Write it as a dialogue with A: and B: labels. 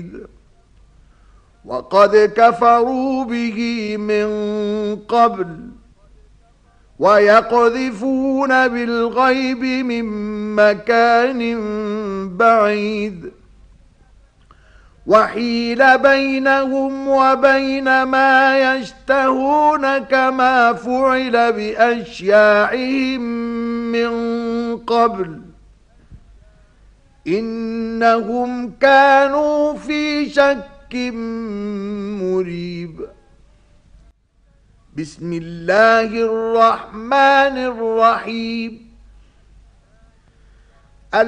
A: بعيد وقد كفروا به من قبل ويقذفون بالغيب من مكان بعيد وحيل بينهم وبين ما يشتهون كما فعل بأشياعهم من قبل إنهم كانوا في شك مريب بسم الله الرحمن الرحيم